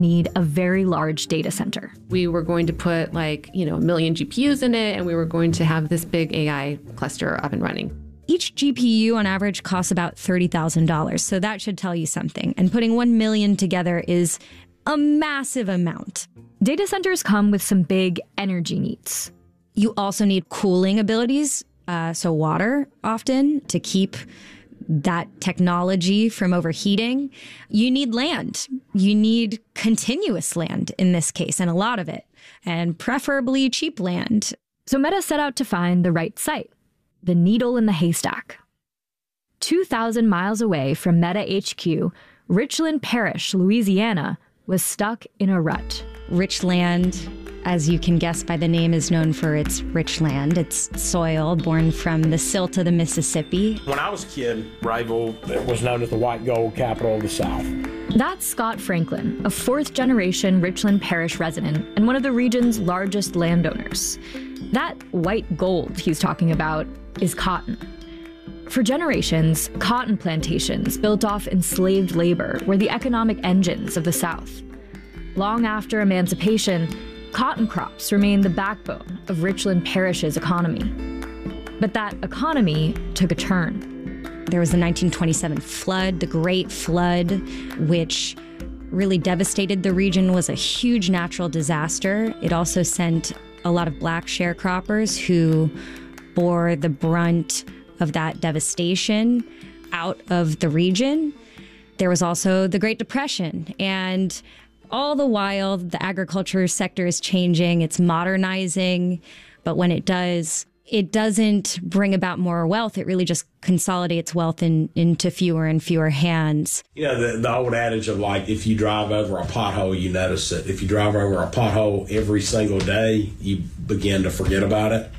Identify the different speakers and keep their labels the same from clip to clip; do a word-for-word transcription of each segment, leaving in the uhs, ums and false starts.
Speaker 1: need a very large data center.
Speaker 2: We were going to put like, you know, a million G P Us in it, and we were going to have this big A I cluster up and running.
Speaker 3: Each G P U on average costs about thirty thousand dollars, so that should tell you something. And putting one million together is a massive amount.
Speaker 1: Data centers come with some big energy needs.
Speaker 3: You also need cooling abilities, uh, so water often, to keep that technology from overheating. You need land. You need continuous land in this case, and a lot of it, and preferably cheap land.
Speaker 1: So Meta set out to find the right site, the needle in the haystack. two thousand miles away from Meta H Q, Richland Parish, Louisiana, was stuck in a rut.
Speaker 3: Rich land, as you can guess by the name, is known for its rich land. It's soil born from the silt of the Mississippi.
Speaker 4: When I was a kid, Rayville was known as the white gold capital of the South.
Speaker 1: That's Scott Franklin, a fourth-generation Richland Parish resident and one of the region's largest landowners. That white gold he's talking about is cotton. For generations, cotton plantations built off enslaved labor were the economic engines of the South. Long after emancipation, cotton crops remained the backbone of Richland Parish's economy. But that economy took a turn.
Speaker 3: There was the nineteen twenty-seven flood, the Great Flood, which really devastated the region. It was a huge natural disaster. It also sent a lot of black sharecroppers who bore the brunt of that devastation out of the region. There was also the Great Depression, and all the while, the agriculture sector is changing, it's modernizing, but when it does, it doesn't bring about more wealth. It really just consolidates wealth in, into fewer and fewer hands.
Speaker 4: You know, the, the old adage of like, if you drive over a pothole, you notice it. If you drive over a pothole every single day, you begin to forget about it.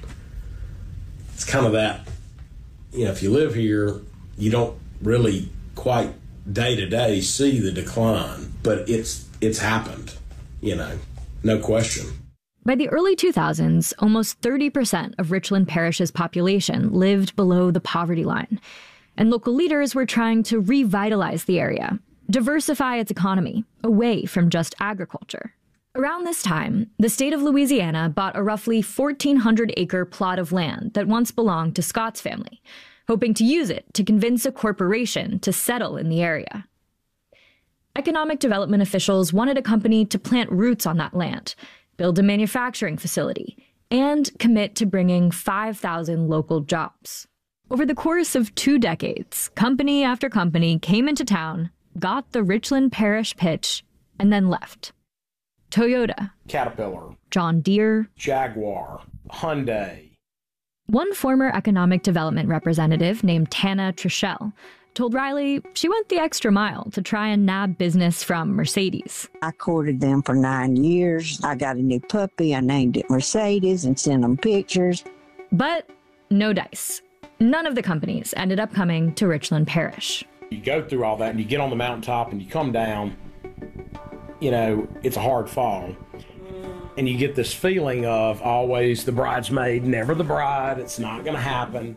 Speaker 4: It's kind of that, you know, if you live here, you don't really quite day to day see the decline, but it's it's happened, you know, no question.
Speaker 1: By the early two thousands, almost thirty percent of Richland Parish's population lived below the poverty line, and local leaders were trying to revitalize the area, diversify its economy away from just agriculture. Around this time, the state of Louisiana bought a roughly fourteen hundred acre plot of land that once belonged to Scott's family, hoping to use it to convince a corporation to settle in the area. Economic development officials wanted a company to plant roots on that land, build a manufacturing facility, and commit to bringing five thousand local jobs. Over the course of two decades, company after company came into town, got the Richland Parish pitch, and then left. Toyota,
Speaker 4: Caterpillar,
Speaker 1: John Deere,
Speaker 4: Jaguar, Hyundai.
Speaker 1: One former economic development representative named Tana Trishelle told Riley she went the extra mile to try and nab business from Mercedes.
Speaker 5: I courted them for nine years. I got a new puppy. I named it Mercedes and sent them pictures.
Speaker 1: But no dice. None of the companies ended up coming to Richland Parish.
Speaker 4: You go through all that and you get on the mountaintop and you come down, you know, it's a hard fall. And you get this feeling of always the bridesmaid, never the bride. It's not going to happen.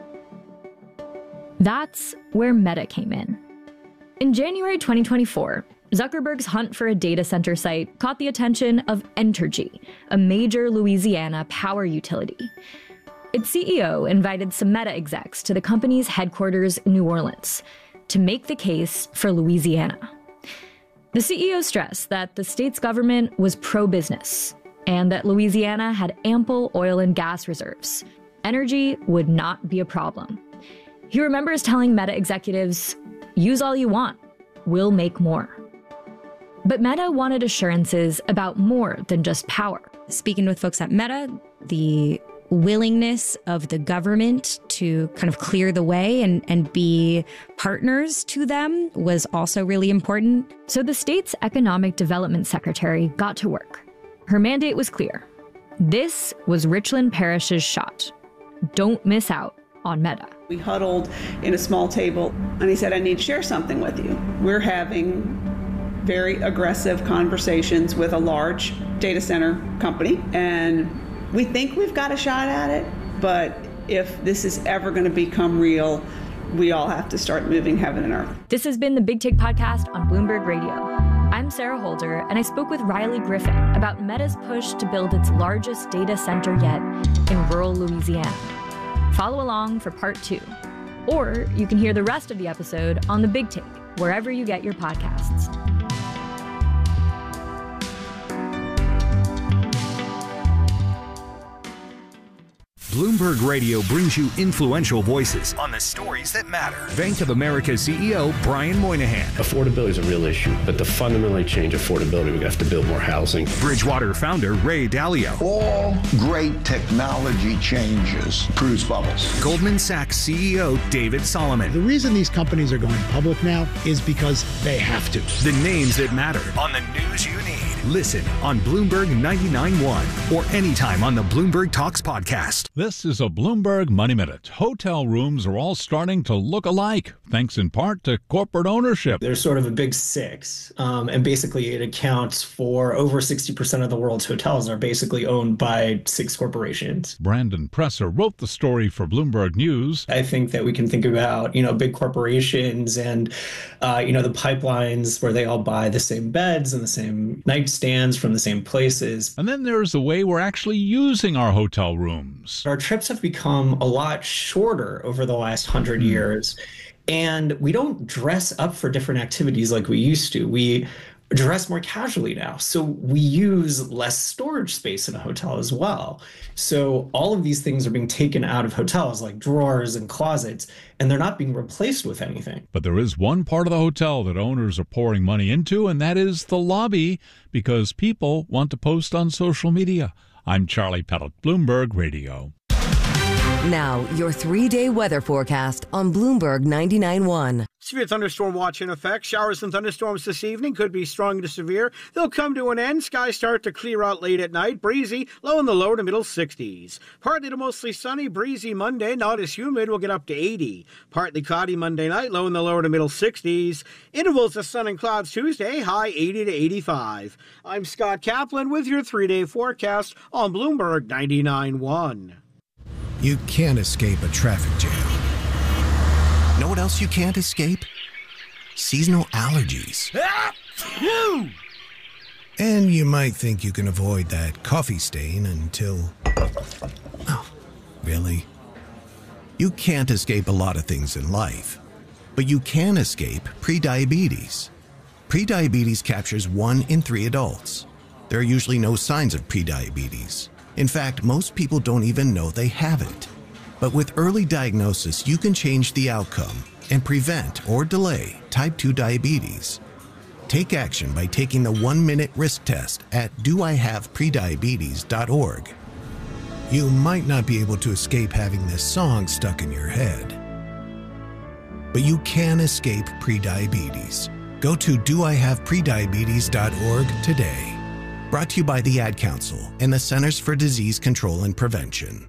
Speaker 1: That's where Meta came in. In January twenty twenty-four, Zuckerberg's hunt for a data center site caught the attention of Entergy, a major Louisiana power utility. Its C E O invited some Meta execs to the company's headquarters in New Orleans to make the case for Louisiana. The C E O stressed that the state's government was pro-business and that Louisiana had ample oil and gas reserves. Energy would not be a problem. He remembers telling Meta executives, "Use all you want, we'll make more." But Meta wanted assurances about more than just power.
Speaker 3: Speaking with folks at Meta, the willingness of the government to kind of clear the way and, and be partners to them was also really important.
Speaker 1: So the state's economic development secretary got to work. Her mandate was clear. This was Richland Parish's shot. Don't miss out on Meta.
Speaker 6: We huddled in a small table, and he said, "I need to share something with you. We're having very aggressive conversations with a large data center company, and we think we've got a shot at it, but if this is ever going to become real, we all have to start moving heaven and earth."
Speaker 1: This has been the Big Take Podcast on Bloomberg Radio. I'm Sarah Holder, and I spoke with Riley Griffin about Meta's push to build its largest data center yet in rural Louisiana. Follow along for part two. Or you can hear the rest of the episode on The Big Take, wherever you get your podcasts.
Speaker 7: Bloomberg Radio brings you influential voices on the stories that matter. Bank of America C E O Brian Moynihan.
Speaker 8: Affordability is a real issue, but to fundamentally change affordability, we have to build more housing.
Speaker 7: Bridgewater founder Ray Dalio.
Speaker 9: All great technology changes produce bubbles.
Speaker 7: Goldman Sachs C E O David Solomon.
Speaker 10: The reason these companies are going public now is because they have to.
Speaker 7: The names that matter on the news you need. Listen on Bloomberg ninety-nine point one or anytime on the Bloomberg Talks podcast.
Speaker 11: This is a Bloomberg Money Minute. Hotel rooms are all starting to look alike, thanks in part to corporate ownership.
Speaker 12: There's sort of a big six, um, and basically it accounts for over sixty percent of the world's hotels are basically owned by six corporations.
Speaker 11: Brandon Presser wrote the story for Bloomberg News.
Speaker 12: I think that we can think about, you know, big corporations and, uh, you know, the pipelines where they all buy the same beds and the same nightstands from the same places.
Speaker 11: And then there's the way we're actually using our hotel rooms.
Speaker 12: Our trips have become a lot shorter over the last hundred mm. years, and we don't dress up for different activities like we used to. We dress more casually now. So we use less storage space in a hotel as well. So all of these things are being taken out of hotels, like drawers and closets, and they're not being replaced with anything.
Speaker 11: But there is one part of the hotel that owners are pouring money into, and that is the lobby, because people want to post on social media. I'm Charlie Pettit, Bloomberg Radio.
Speaker 13: Now, your three-day weather forecast on Bloomberg ninety-nine point one.
Speaker 14: Severe thunderstorm watch in effect. Showers and thunderstorms this evening could be strong to severe. They'll come to an end. Skies start to clear out late at night. Breezy, low in the low to middle sixties. Partly to mostly sunny, breezy Monday. Not as humid. We'll get up to eighty. Partly cloudy Monday night. Low in the lower to middle sixties. Intervals of sun and clouds Tuesday. High eighty to eighty-five. I'm Scott Kaplan with your three-day forecast on Bloomberg ninety-nine point one.
Speaker 15: You can't escape a traffic jam. Know what else you can't escape? Seasonal allergies. And you might think you can avoid that coffee stain until... Oh, really? You can't escape a lot of things in life, but you can escape prediabetes. Prediabetes captures one in three adults. There are usually no signs of prediabetes. In fact, most people don't even know they have it. But with early diagnosis, you can change the outcome and prevent or delay type two diabetes. Take action by taking the one-minute risk test at do I have prediabetes dot org. You might not be able to escape having this song stuck in your head, but you can escape prediabetes. Go to do I have prediabetes dot org today. Brought to you by the Ad Council and the Centers for Disease Control and Prevention.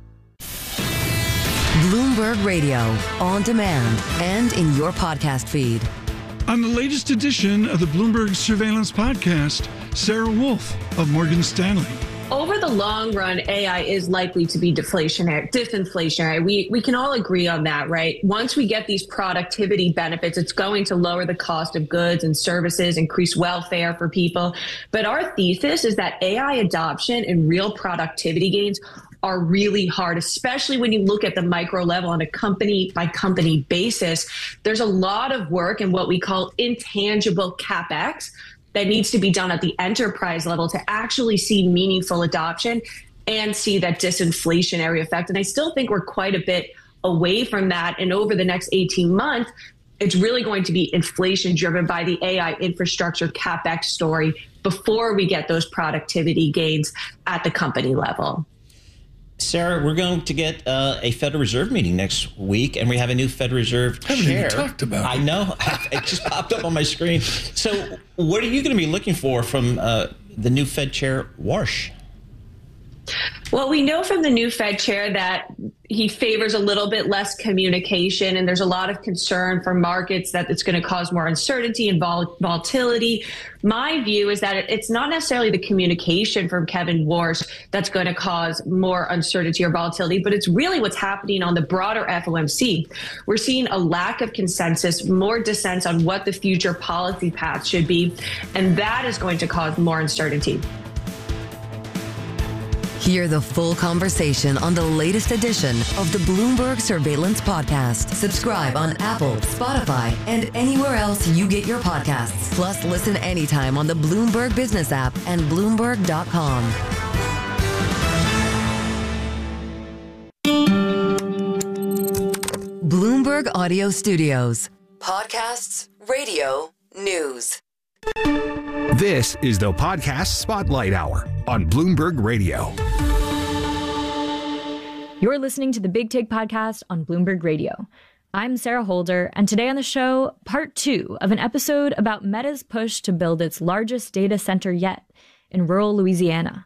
Speaker 13: Bloomberg Radio, on demand and in your podcast feed.
Speaker 16: On the latest edition of the Bloomberg Surveillance Podcast, Sarah Wolf of Morgan Stanley.
Speaker 17: Over the long run, A I is likely to be deflationary, disinflationary. We we can all agree on that, right? Once we get these productivity benefits, it's going to lower the cost of goods and services, increase welfare for people. But our thesis is that A I adoption and real productivity gains are really hard, especially when you look at the micro level on a company by company basis. There's a lot of work in what we call intangible CapEx that needs to be done at the enterprise level to actually see meaningful adoption and see that disinflationary effect. And I still think we're quite a bit away from that. And over the next eighteen months, it's really going to be inflation driven by the A I infrastructure CapEx story before we get those productivity gains at the company level.
Speaker 18: Sarah, we're going to get uh, a Federal Reserve meeting next week, and we have a new Federal Reserve chair.
Speaker 16: I haven't even talked about it.
Speaker 18: I know. It just popped up on my screen. So what are you going to be looking for from uh, the new Fed chair, Warsh?
Speaker 17: Well, we know from the new Fed chair that he favors a little bit less communication, and there's a lot of concern for markets that it's going to cause more uncertainty and vol- volatility. My view is that it's not necessarily the communication from Kevin Warsh that's going to cause more uncertainty or volatility, but it's really what's happening on the broader F O M C. We're seeing a lack of consensus, more dissent on what the future policy path should be, and that is going to cause more uncertainty.
Speaker 13: Hear the full conversation on the latest edition of the Bloomberg Surveillance Podcast. Subscribe on Apple, Spotify, and anywhere else you get your podcasts. Plus, listen anytime on the Bloomberg Business app and Bloomberg dot com. Bloomberg Audio Studios. Podcasts, radio, news.
Speaker 7: This is the Podcast Spotlight Hour on Bloomberg Radio.
Speaker 1: You're listening to the Big Take Podcast on Bloomberg Radio. I'm Sarah Holder, and today on the show, part two of an episode about Meta's push to build its largest data center yet in rural Louisiana.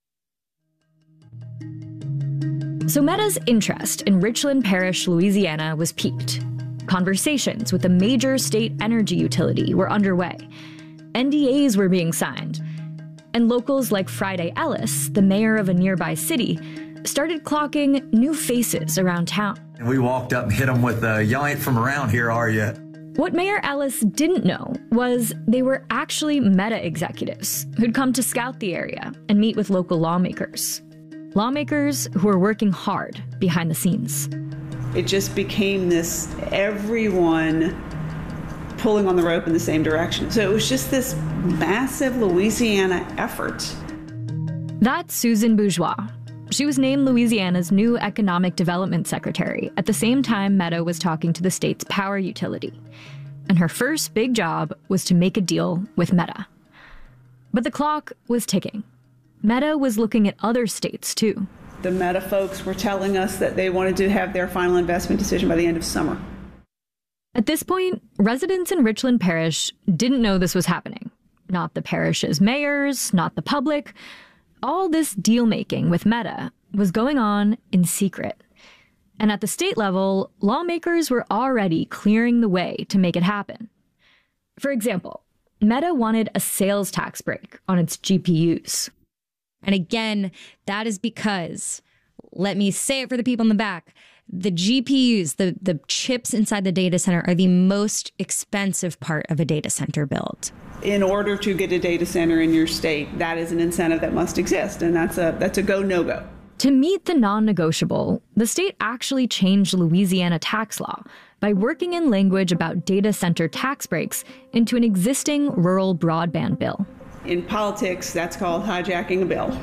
Speaker 1: So Meta's interest in Richland Parish, Louisiana was piqued. Conversations with a major state energy utility were underway. N D As were being signed. And locals like Friday Ellis, the mayor of a nearby city, started clocking new faces around town.
Speaker 19: And we walked up and hit them with a, "Y'all ain't from around here, are you?"
Speaker 1: What Mayor Ellis didn't know was they were actually Meta executives who'd come to scout the area and meet with local lawmakers. Lawmakers who were working hard behind the scenes.
Speaker 6: It just became this everyone pulling on the rope in the same direction. So it was just this massive Louisiana effort.
Speaker 1: That's Susan Bourgeois. She was named Louisiana's new economic development secretary at the same time Meta was talking to the state's power utility. And her first big job was to make a deal with Meta. But the clock was ticking. Meta was looking at other states too.
Speaker 6: The Meta folks were telling us that they wanted to have their final investment decision by the end of summer.
Speaker 1: At this point, residents in Richland Parish didn't know this was happening. Not the parish's mayors, not the public. All this deal-making with Meta was going on in secret. And at the state level, lawmakers were already clearing the way to make it happen. For example, Meta wanted a sales tax break on its G P Us.
Speaker 3: And again, that is because, let me say it for the people in the back, the G P Us, the, the chips inside the data center, are the most expensive part of a data center build.
Speaker 6: In order to get a data center in your state, that is an incentive that must exist, and that's a that's a go, no-go.
Speaker 1: To meet the non-negotiable, the state actually changed Louisiana tax law by working in language about data center tax breaks into an existing rural broadband bill.
Speaker 6: In politics, that's called hijacking a bill.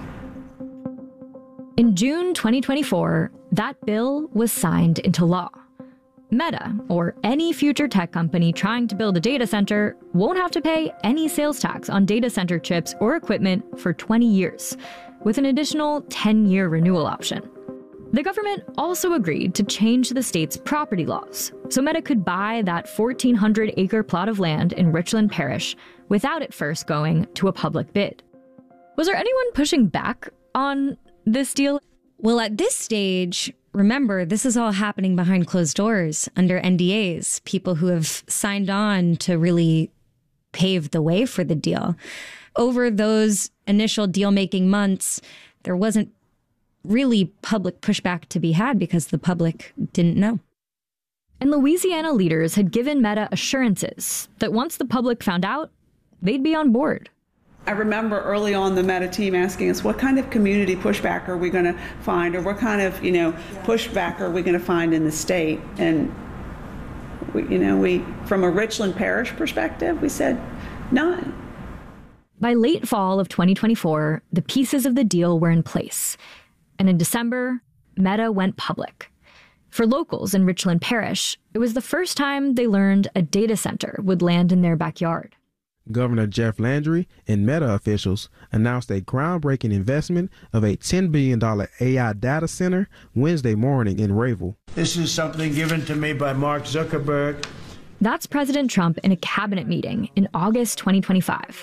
Speaker 1: In June twenty twenty-four, that bill was signed into law. Meta, or any future tech company trying to build a data center, won't have to pay any sales tax on data center chips or equipment for twenty years, with an additional ten-year renewal option. The government also agreed to change the state's property laws, so Meta could buy that fourteen hundred acre plot of land in Richland Parish without it first going to a public bid. Was there anyone pushing back on this deal?
Speaker 3: Well, at this stage, remember, this is all happening behind closed doors under N D As, people who have signed on to really pave the way for the deal. Over those initial deal-making months, there wasn't really public pushback to be had because the public didn't know.
Speaker 1: And Louisiana leaders had given Meta assurances that once the public found out, they'd be on board.
Speaker 6: I remember early on the Meta team asking us, what kind of community pushback are we going to find, or what kind of, you know, pushback are we going to find in the state? And, we, you know, we, from a Richland Parish perspective, we said none.
Speaker 1: By late fall of twenty twenty-four, the pieces of the deal were in place. And in December, Meta went public. For locals in Richland Parish, it was the first time they learned a data center would land in their backyard.
Speaker 20: Governor Jeff Landry and Meta officials announced a groundbreaking investment of a ten billion dollars A I data center Wednesday morning in Rayville.
Speaker 21: This is something given to me by Mark Zuckerberg.
Speaker 1: That's President Trump in a cabinet meeting in August twenty twenty-five.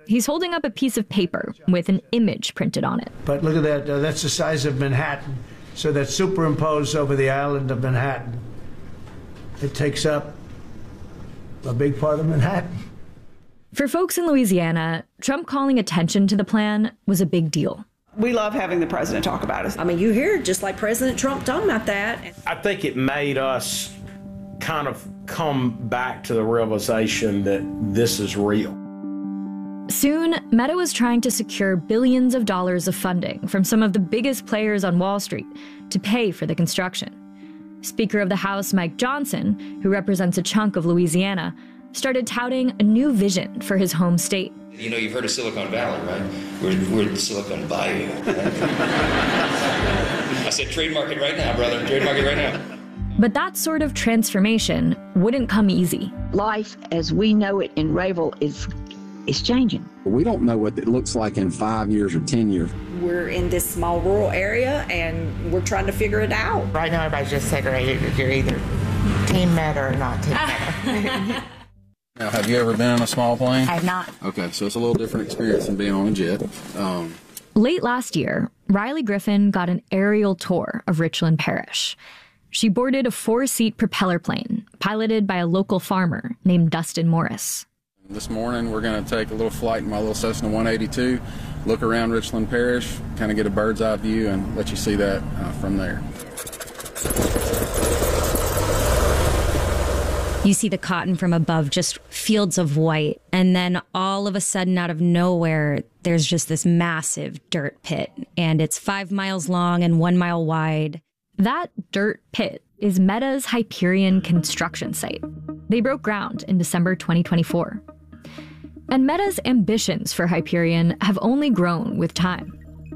Speaker 1: He's holding up a piece of paper with an image printed on it.
Speaker 21: But look at that. Uh, that's the size of Manhattan. So that's superimposed over the island of Manhattan. It takes up a big part of Manhattan.
Speaker 1: For folks in Louisiana, Trump calling attention to the plan was a big deal.
Speaker 6: We love having the president talk about it.
Speaker 2: I mean, you hear just like President Trump talking about that.
Speaker 21: I think it made us kind of come back to the realization that this is real.
Speaker 1: Soon, Meta was trying to secure billions of dollars of funding from some of the biggest players on Wall Street to pay for the construction. Speaker of the House Mike Johnson, who represents a chunk of Louisiana, started touting a new vision for his home state.
Speaker 22: You know, you've heard of Silicon Valley, right? We're, we're the Silicon Bayou. I said trademark it right now, brother. Trademark it right now.
Speaker 1: But that sort of transformation wouldn't come easy.
Speaker 5: Life as we know it in Rayville is, is changing.
Speaker 23: We don't know what it looks like in five years or ten years.
Speaker 2: We're in this small rural area, and we're trying to figure it out.
Speaker 24: Right now, everybody's just segregated. You're either Team Meta or not Team Meta.
Speaker 23: Now, have you ever been in a small plane?
Speaker 2: I have not.
Speaker 23: Okay, so it's a little different experience than being on a jet. Um,
Speaker 1: Late last year, Riley Griffin got an aerial tour of Richland Parish. She boarded a four-seat propeller plane piloted by a local farmer named Dustin Morris.
Speaker 23: This morning, we're going to take a little flight in my little Cessna one eighty-two, look around Richland Parish, kind of get a bird's eye view and let you see that uh, from there.
Speaker 3: You see the cotton from above, just fields of white. And then all of a sudden, out of nowhere, there's just this massive dirt pit. And it's five miles long and one mile wide.
Speaker 1: That dirt pit is Meta's Hyperion construction site. They broke ground in December twenty twenty-four. And Meta's ambitions for Hyperion have only grown with time.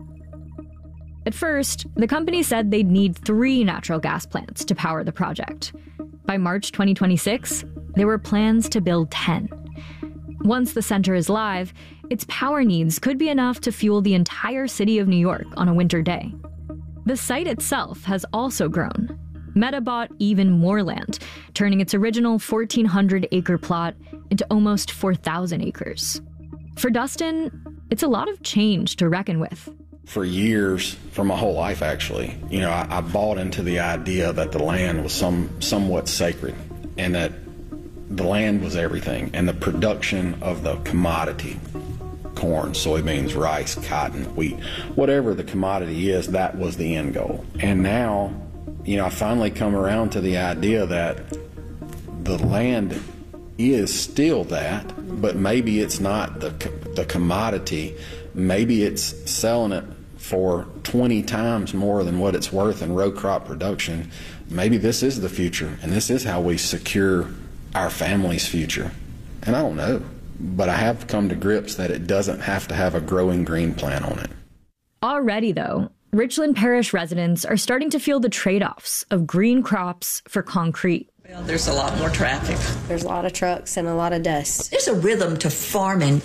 Speaker 1: At first, the company said they'd need three natural gas plants to power the project. By March twenty twenty-six, there were plans to build ten. Once the center is live, its power needs could be enough to fuel the entire city of New York on a winter day. The site itself has also grown. Meta bought even more land, turning its original fourteen hundred acre plot into almost four thousand acres. For Dustin, it's a lot of change to reckon with.
Speaker 23: For years, for my whole life actually, you know, I, I bought into the idea that the land was some somewhat sacred and that the land was everything, and the production of the commodity, corn, soybeans, rice, cotton, wheat, whatever the commodity is, that was the end goal. And now, you know, I finally come around to the idea that the land is still that, but maybe it's not the, the commodity. Maybe it's selling it for twenty times more than what it's worth in row crop production. Maybe this is the future, and this is how we secure our family's future. And I don't know, but I have come to grips that it doesn't have to have a growing green plan on it.
Speaker 1: Already, though, Richland Parish residents are starting to feel the trade-offs of green crops for concrete.
Speaker 2: Well, there's a lot more traffic.
Speaker 25: There's a lot of trucks and a lot of dust.
Speaker 26: There's a rhythm to farming,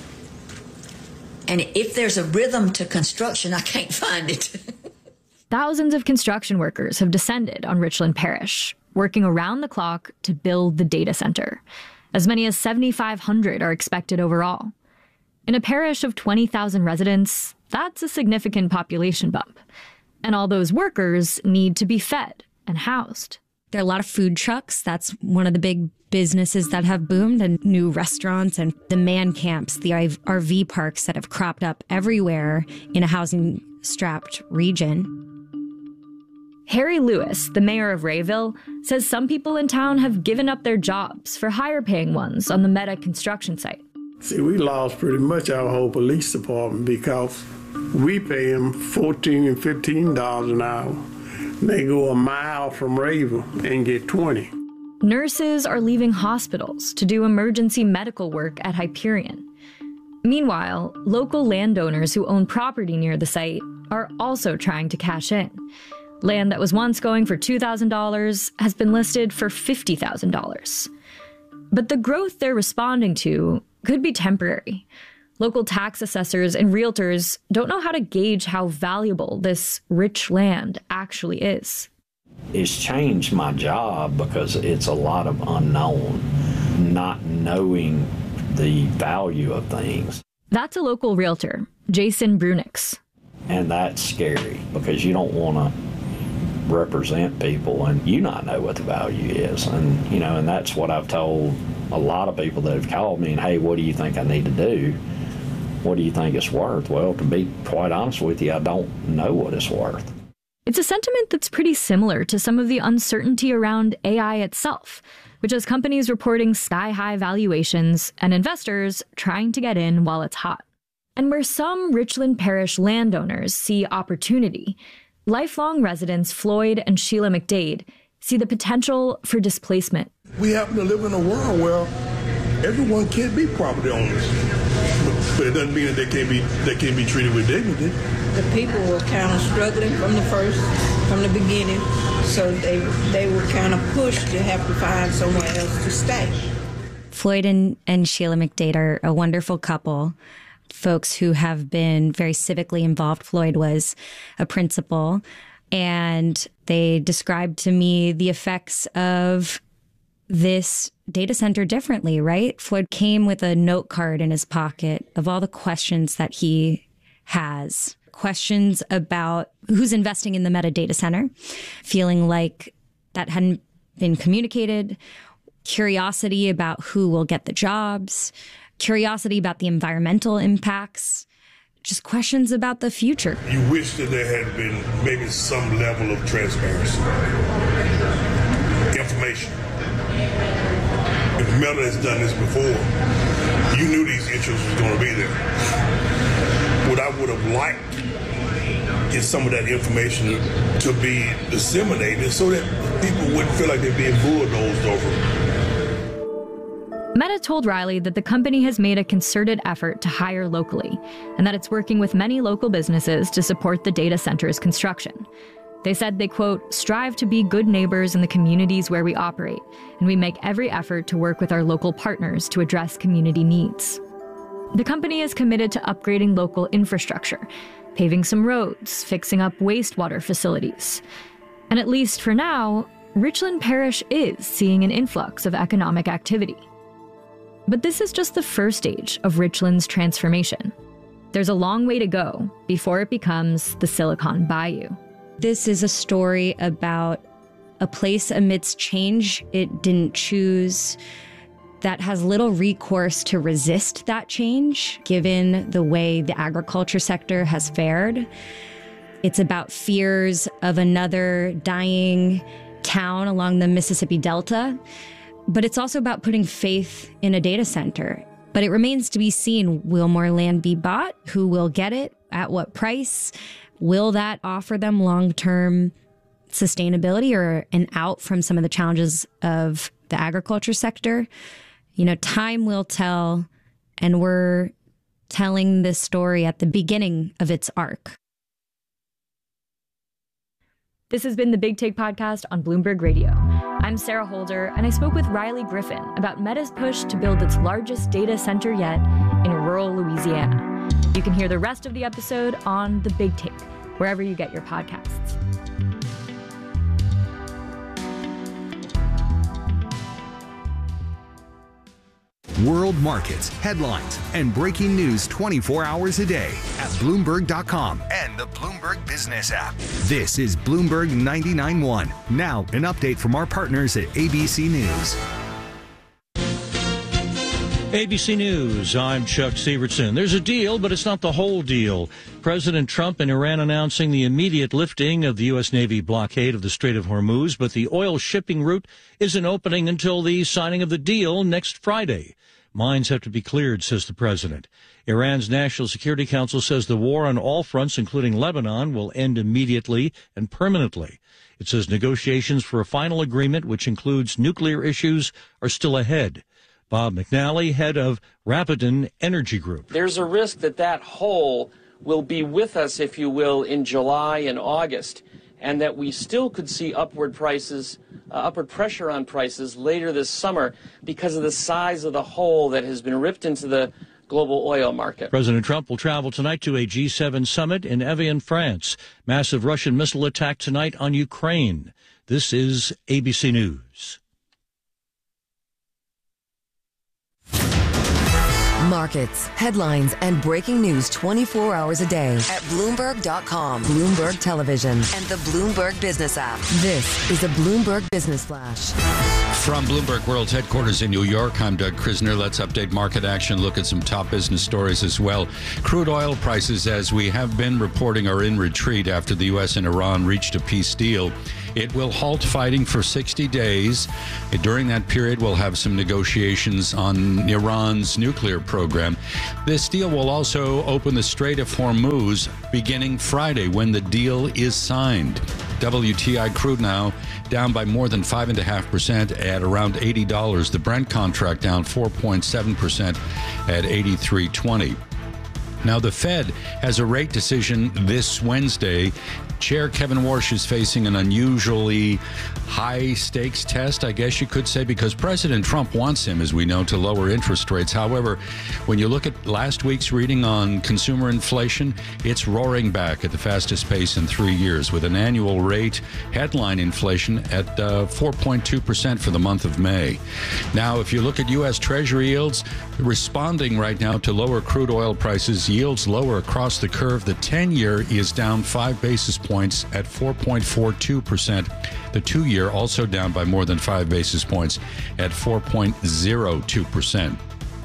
Speaker 26: and if there's a rhythm to construction, I can't find it.
Speaker 1: Thousands of construction workers have descended on Richland Parish, working around the clock to build the data center. As many as seventy-five hundred are expected overall. In a parish of twenty thousand residents, that's a significant population bump. And all those workers need to be fed and housed.
Speaker 3: There are a lot of food trucks. That's one of the big businesses that have boomed, and new restaurants and the man camps, the R V parks that have cropped up everywhere in a housing-strapped region.
Speaker 1: Harry Lewis, the mayor of Rayville, says some people in town have given up their jobs for higher-paying ones on the Meta construction site.
Speaker 21: See, we lost pretty much our whole police department because we pay them fourteen and fifteen dollars an hour. They go a mile from Rayville and get twenty.
Speaker 1: Nurses are leaving hospitals to do emergency medical work at Hyperion. Meanwhile, local landowners who own property near the site are also trying to cash in. Land that was once going for two thousand dollars has been listed for fifty thousand dollars. But the growth they're responding to could be temporary. Local tax assessors and realtors don't know how to gauge how valuable this rich land actually is.
Speaker 27: It's changed my job because it's a lot of unknown, not knowing the value of things.
Speaker 1: That's a local realtor, Jason Brunix.
Speaker 27: And that's scary because you don't want to represent people and you not know what the value is. And, you know, and that's what I've told a lot of people that have called me and, hey, what do you think I need to do? What do you think it's worth? Well, to be quite honest with you, I don't know what it's worth.
Speaker 1: It's a sentiment that's pretty similar to some of the uncertainty around A I itself, which has companies reporting sky-high valuations and investors trying to get in while it's hot. And where some Richland Parish landowners see opportunity, lifelong residents Floyd and Sheila McDade see the potential for displacement.
Speaker 4: We happen to live in a world where everyone can't be property owners, but it doesn't mean that they can't be they can't be treated with dignity.
Speaker 8: The people were kind of struggling from the first, from the beginning, so they they were kind of pushed to have to find somewhere else to stay.
Speaker 3: Floyd and, and Sheila McDade are a wonderful couple, folks who have been very civically involved. Floyd was a principal, and they described to me the effects of this data center differently, right? Floyd came with a note card in his pocket of all the questions that he has. Questions about who's investing in the Meta data center, feeling like that hadn't been communicated, curiosity about who will get the jobs, curiosity about the environmental impacts, just questions about the future.
Speaker 4: You wish that there had been maybe some level of transparency, information. If Meta has done this before, you knew these issues was going to be there. What I would have liked is some of that information to be disseminated so that people wouldn't feel like they're being bulldozed over.
Speaker 1: Meta told Riley that the company has made a concerted effort to hire locally, and that it's working with many local businesses to support the data center's construction. They said they, quote, strive to be good neighbors in the communities where we operate, and we make every effort to work with our local partners to address community needs. The company is committed to upgrading local infrastructure, paving some roads, fixing up wastewater facilities. And at least for now, Richland Parish is seeing an influx of economic activity. But this is just the first stage of Richland's transformation. There's a long way to go before it becomes the Silicon Bayou.
Speaker 3: This is a story about a place amidst change it didn't choose, that has little recourse to resist that change, given the way the agriculture sector has fared. It's about fears of another dying town along the Mississippi Delta, but it's also about putting faith in a data center. But it remains to be seen, will more land be bought? Who will get it? At what price? Will that offer them long-term sustainability or an out from some of the challenges of the agriculture sector? You know, time will tell, and we're telling this story at the beginning of its arc.
Speaker 1: This has been the Big Take Podcast on Bloomberg Radio. I'm Sarah Holder, and I spoke with Riley Griffin about Meta's push to build its largest data center yet in rural Louisiana. You can hear the rest of the episode on The Big Take, wherever you get your podcasts.
Speaker 7: World markets, headlines, and breaking news twenty-four hours a day at Bloomberg dot com and the Bloomberg Business app. This is Bloomberg ninety-nine point one. Now, an update from our partners at A B C News.
Speaker 9: A B C News, I'm Chuck Sievertson. There's a deal, but it's not the whole deal. President Trump and Iran announcing the immediate lifting of the U S. Navy blockade of the Strait of Hormuz, but the oil shipping route isn't opening until the signing of the deal next Friday. Mines have to be cleared, says the president. Iran's National Security Council says the war on all fronts, including Lebanon, will end immediately and permanently. It says negotiations for a final agreement, which includes nuclear issues, are still ahead. Bob McNally, head of Rapidan Energy Group.
Speaker 10: There's a risk that that hole will be with us, if you will, in July and August, and that we still could see upward prices, uh, upward pressure on prices later this summer because of the size of the hole that has been ripped into the global oil market.
Speaker 9: President Trump will travel tonight to a G seven summit in Evian, France. Massive Russian missile attack tonight on Ukraine. This is A B C News.
Speaker 13: Markets, headlines, and breaking news twenty-four hours a day at Bloomberg dot com, Bloomberg Television, and the Bloomberg Business app. This is a Bloomberg Business Flash.
Speaker 11: From Bloomberg World Headquarters in New York, I'm Doug Krisner. Let's update market action, look at some top business stories as well. Crude oil prices, as we have been reporting, are in retreat after the U S and Iran reached a peace deal. It will halt fighting for sixty days. During that period, we'll have some negotiations on Iran's nuclear program. This deal will also open the Strait of Hormuz beginning Friday when the deal is signed. W T I crude now down by more than five point five percent at around eighty dollars. The Brent contract down four point seven percent at eighty-three twenty. Now, the Fed has a rate decision this Wednesday. Chair Kevin Warsh is facing an unusually high-stakes test, I guess you could say, because President Trump wants him, as we know, to lower interest rates. However, when you look at last week's reading on consumer inflation, it's roaring back at the fastest pace in three years, with an annual rate headline inflation at uh, four point two percent for the month of May. Now, if you look at U S. Treasury yields, responding right now to lower crude oil prices, yields lower across the curve. The ten-year is down five basis points at four point four two percent. The two-year also down by more than five basis points at four point zero two percent.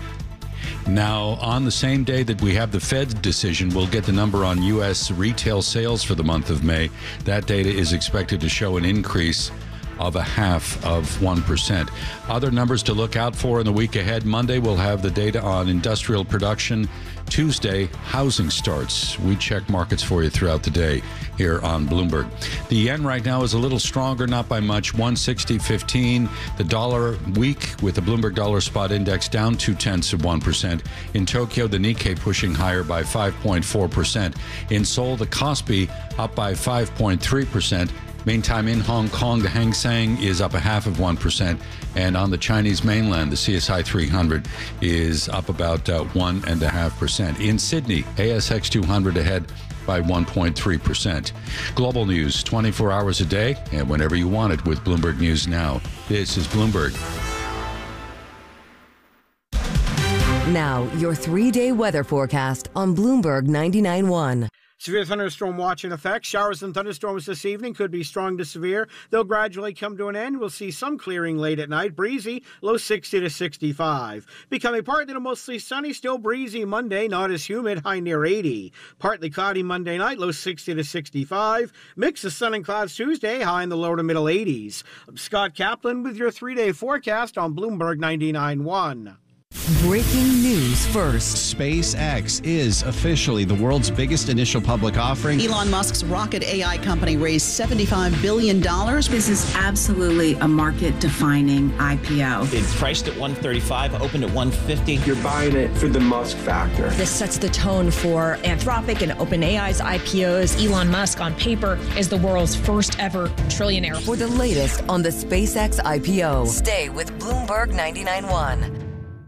Speaker 11: Now, on the same day that we have the Fed decision, we'll get the number on U S retail sales for the month of May. That data is expected to show an increase of a half of one percent. Other numbers to look out for in the week ahead. Monday, we'll have the data on industrial production. Tuesday, housing starts. We check markets for you throughout the day here on Bloomberg. The yen right now is a little stronger, not by much, one sixty fifteen. The dollar weak with the Bloomberg Dollar Spot Index down two-tenths of one percent. In Tokyo, the Nikkei pushing higher by five point four percent. In Seoul, the Kospi up by five point three percent. Meantime, in Hong Kong, the Hang Seng is up a half of one percent. And on the Chinese mainland, the C S I three hundred is up about uh, one point five percent. In Sydney, A S X two hundred ahead by one point three percent. Global news twenty-four hours a day and whenever you want it with Bloomberg News Now. This is Bloomberg.
Speaker 13: Now, your three-day weather forecast on Bloomberg ninety-nine point one.
Speaker 12: Severe thunderstorm watch in effect. Showers and thunderstorms this evening could be strong to severe. They'll gradually come to an end. We'll see some clearing late at night. Breezy, low sixty to sixty-five. Becoming partly to mostly sunny, still breezy Monday, not as humid, high near eighty. Partly cloudy Monday night, low sixty to sixty-five. Mix of sun and clouds Tuesday, high in the low to middle eighties. I'm Scott Kaplan with your three-day forecast on Bloomberg ninety-nine point one.
Speaker 13: Breaking news first.
Speaker 14: SpaceX is officially the world's biggest initial public offering.
Speaker 15: Elon Musk's rocket A I company raised seventy-five billion dollars.
Speaker 16: This is absolutely a market-defining I P O.
Speaker 17: It's priced at one thirty-five, opened at one fifty.
Speaker 18: You're buying it for the Musk factor.
Speaker 28: This sets the tone for Anthropic and OpenAI's I P Os. Elon Musk, on paper, is the world's first ever trillionaire.
Speaker 13: For the latest on the SpaceX I P O, stay with Bloomberg ninety-nine point one.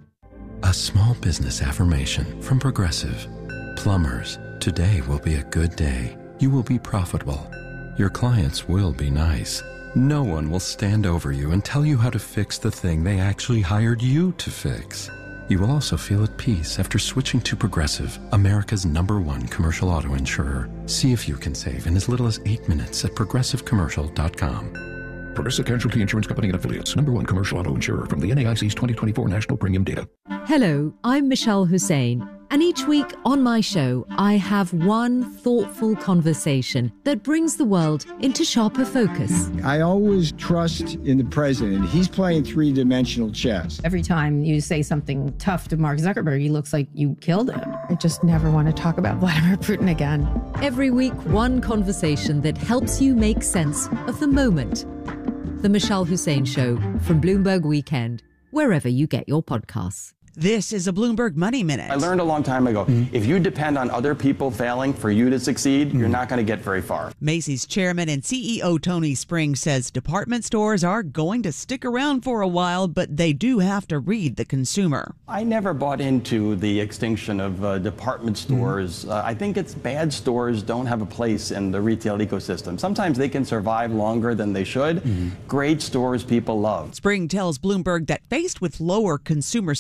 Speaker 29: A small business affirmation from Progressive. Plumbers, today will be a good day. You will be profitable. Your clients will be nice. No one will stand over you and tell you how to fix the thing they actually hired you to fix. You will also feel at peace after switching to Progressive, America's number one commercial auto insurer. See if you can save in as little as eight minutes at progressive commercial dot com.
Speaker 30: Progressive Casualty Insurance Company and Affiliates. Number one commercial auto insurer from the N A I C's twenty twenty-four National Premium Data.
Speaker 31: Hello, I'm Michelle Hussein, and each week on my show, I have one thoughtful conversation that brings the world into sharper focus.
Speaker 32: I always trust in the president. He's playing three-dimensional chess.
Speaker 33: Every time you say something tough to Mark Zuckerberg, he looks like you killed him. I just never want to talk about Vladimir Putin again.
Speaker 31: Every week, one conversation that helps you make sense of the moment. The Michelle Hussein Show from Bloomberg Weekend, wherever you get your podcasts.
Speaker 34: This is a Bloomberg Money Minute.
Speaker 35: I learned a long time ago, mm-hmm. if you depend on other people failing for you to succeed, mm-hmm. you're not going to get very far.
Speaker 34: Macy's chairman and C E O Tony Spring says department stores are going to stick around for a while, but they do have to read the consumer.
Speaker 35: I never bought into the extinction of uh, department stores. Mm-hmm. Uh, I think it's bad stores don't have a place in the retail ecosystem. Sometimes they can survive longer than they should. Mm-hmm. Great stores people love.
Speaker 34: Spring tells Bloomberg that faced with lower consumer sentiment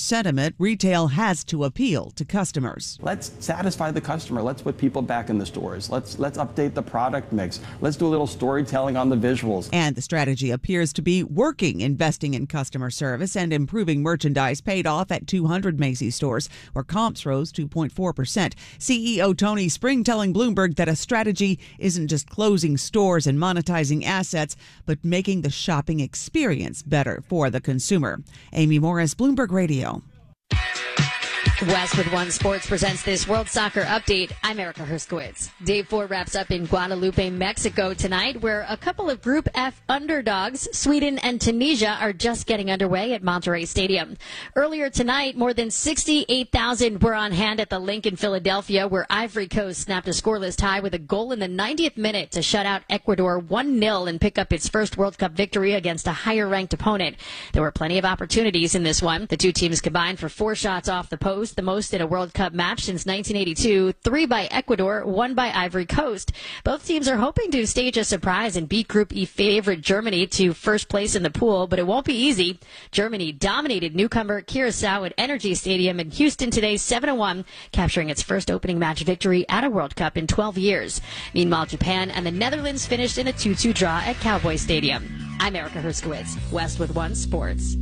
Speaker 34: but retail has to appeal to customers.
Speaker 35: Let's satisfy the customer. Let's put people back in the stores. Let's let's update the product mix. Let's do a little storytelling on the visuals.
Speaker 34: And the strategy appears to be working. Investing in customer service and improving merchandise paid off at two hundred Macy's stores, where comps rose two point four percent. C E O Tony Spring telling Bloomberg that a strategy isn't just closing stores and monetizing assets, but making the shopping experience better for the consumer. Amy Morris, Bloomberg Radio.
Speaker 2: West with One Sports presents this World Soccer Update. I'm Erica Herskowitz. Day four wraps up in Guadalupe, Mexico tonight, where a couple of Group F underdogs, Sweden and Tunisia, are just getting underway at Monterrey Stadium. Earlier tonight, more than sixty-eight thousand were on hand at the Link in Philadelphia, where Ivory Coast snapped a scoreless tie with a goal in the ninetieth minute to shut out Ecuador one nil and pick up its first World Cup victory against a higher-ranked opponent. There were plenty of opportunities in this one. The two teams combined for four shots off the post, the most in a World Cup match since nineteen eighty-two, three by Ecuador, one by Ivory Coast. Both teams are hoping to stage a surprise and beat Group E favorite Germany to first place in the pool, but it won't be easy. Germany dominated newcomer Curaçao at Energy Stadium in Houston today, seven to one, capturing its first opening match victory at a World Cup in twelve years. Meanwhile, Japan and the Netherlands finished in a two two draw at Cowboy Stadium. I'm Erica Herskowitz, West with One Sports.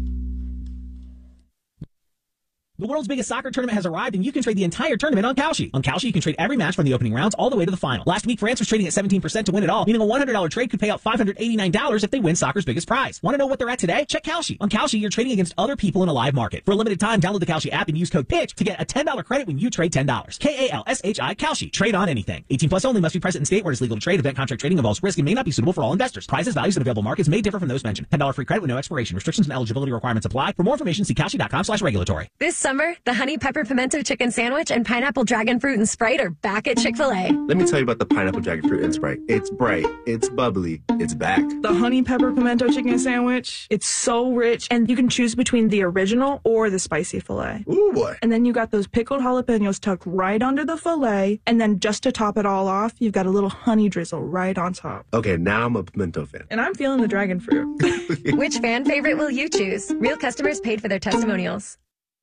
Speaker 17: The world's biggest soccer tournament has arrived, and you can trade the entire tournament on Kalshi. On Kalshi, you can trade every match from the opening rounds all the way to the final. Last week, France was trading at seventeen percent to win it all, meaning a one hundred dollars trade could pay out five hundred eighty-nine dollars if they win soccer's biggest prize. Want to know what they're at today? Check Kalshi. On Kalshi, you're trading against other people in a live market. For a limited time, download the Kalshi app and use code PITCH to get a ten dollars credit when you trade ten dollars. K A L S H I, Kalshi. Trade on anything. eighteen plus only, must be present in state where it's legal to trade. Event contract trading involves risk and may not be suitable for all investors. Prices, values, and available markets may differ from those mentioned. ten dollars free credit with no expiration. Restrictions and eligibility requirements apply. For more information, see Kalshi.com slash regulatory.
Speaker 3: This summer, the Honey Pepper Pimento Chicken Sandwich and Pineapple Dragon Fruit and Sprite are back at Chick-fil-A.
Speaker 4: Let me tell you about the Pineapple Dragon Fruit and Sprite. It's bright, it's bubbly, it's back.
Speaker 5: The Honey Pepper Pimento Chicken Sandwich, it's so rich, and you can choose between the original or the spicy filet.
Speaker 4: Ooh, boy.
Speaker 5: And then you got those pickled jalapenos tucked right under the filet, and then just to top it all off, you've got a little honey drizzle right on top.
Speaker 4: Okay, now I'm a pimento fan.
Speaker 5: And I'm feeling the dragon fruit.
Speaker 3: Which fan favorite will you choose? Real customers paid for their testimonials.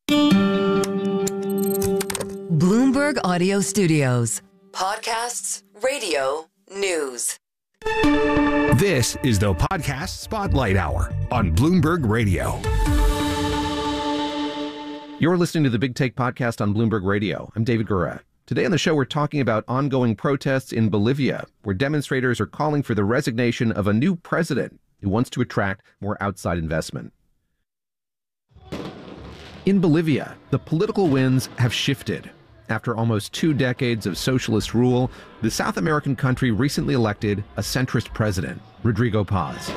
Speaker 13: Bloomberg Audio Studios. Podcasts, radio, news.
Speaker 7: This is the Podcast Spotlight Hour on Bloomberg Radio.
Speaker 6: You're listening to the Big Take podcast on Bloomberg Radio. I'm David Gura. Today on the show, we're talking about ongoing protests in Bolivia, where demonstrators are calling for the resignation of a new president who wants to attract more outside investment. In Bolivia, the political winds have shifted. After almost two decades of socialist rule, the South American country recently elected a centrist president, Rodrigo Paz.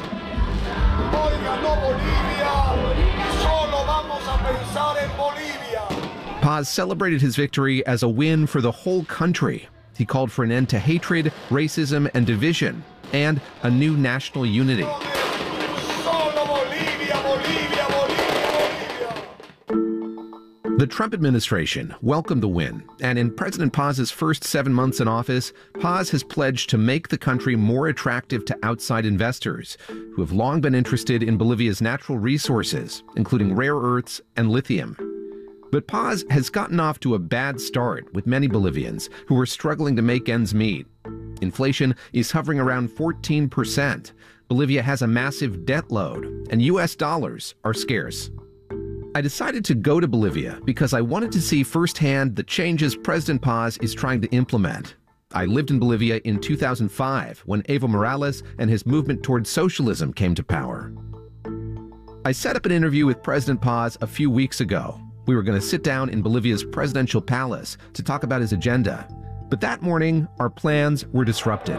Speaker 6: Paz celebrated his victory as a win for the whole country. He called for an end to hatred, racism, and division, and a new national unity. The Trump administration welcomed the win, and in President Paz's first seven months in office, Paz has pledged to make the country more attractive to outside investors who have long been interested in Bolivia's natural resources, including rare earths and lithium. But Paz has gotten off to a bad start with many Bolivians who are struggling to make ends meet. Inflation is hovering around fourteen percent. Bolivia has a massive debt load, and U S dollars are scarce. I decided to go to Bolivia because I wanted to see firsthand the changes President Paz is trying to implement. I lived in Bolivia in two thousand five when Evo Morales and his movement towards socialism came to power. I set up an interview with President Paz a few weeks ago. We were going to sit down in Bolivia's presidential palace to talk about his agenda. But that morning, our plans were disrupted.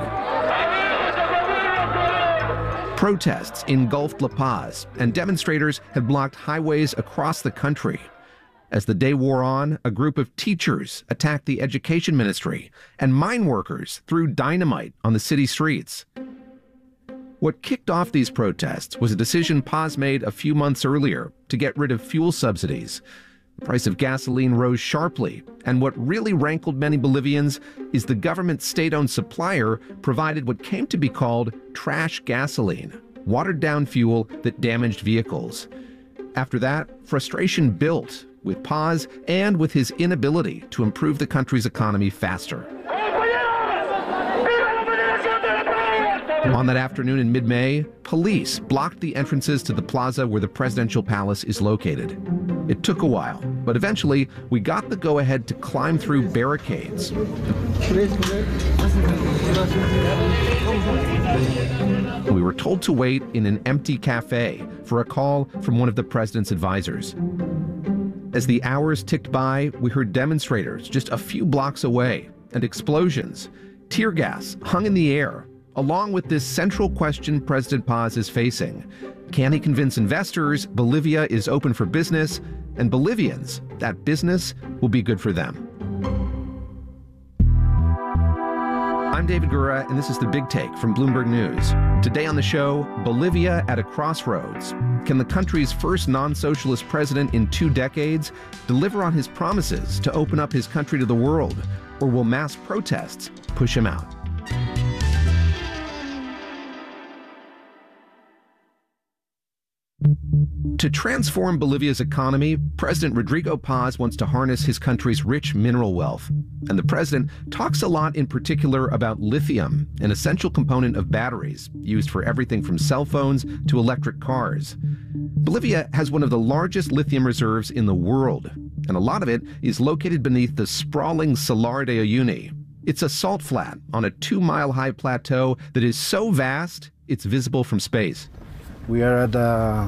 Speaker 6: Protests engulfed La Paz, and demonstrators had blocked highways across the country. As the day wore on, a group of teachers attacked the education ministry, and mine workers threw dynamite on the city streets. What kicked off these protests was a decision Paz made a few months earlier to get rid of fuel subsidies. The price of gasoline rose sharply, and what really rankled many Bolivians is the government state-owned supplier provided what came to be called trash gasoline, watered-down fuel that damaged vehicles. After that, frustration built, with Paz and with his inability to improve the country's economy faster. On that afternoon in mid-May, police blocked the entrances to the plaza where the presidential palace is located. It took a while, but eventually we got the go-ahead to climb through barricades. We were told to wait in an empty cafe for a call from one of the president's advisors. As the hours ticked by, we heard demonstrators just a few blocks away and explosions. Tear gas hung in the air, along with this central question President Paz is facing. Can he convince investors Bolivia is open for business, and Bolivians that business will be good for them? I'm David Gura, and this is The Big Take from Bloomberg News. Today on the show, Bolivia at a crossroads. Can the country's first non-socialist president in two decades deliver on his promises to open up his country to the world, or will mass protests push him out? To transform Bolivia's economy, President Rodrigo Paz wants to harness his country's rich mineral wealth. And the president talks a lot in particular about lithium, an essential component of batteries, used for everything from cell phones to electric cars. Bolivia has one of the largest lithium reserves in the world, and a lot of it is located beneath the sprawling Salar de Uyuni. It's a salt flat on a two-mile-high plateau that is so vast, it's visible from space.
Speaker 1: We are at uh,